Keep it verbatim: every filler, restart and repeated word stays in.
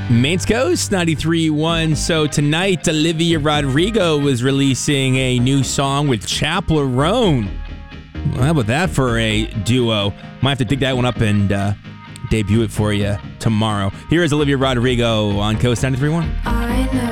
Maine's Coast ninety-three point one. So tonight, Olivia Rodrigo was releasing a new song with Chaperone. Well, how about that for a duo? Might have to dig that one up and uh, debut it for you tomorrow. Here is Olivia Rodrigo on Coast ninety-three point one.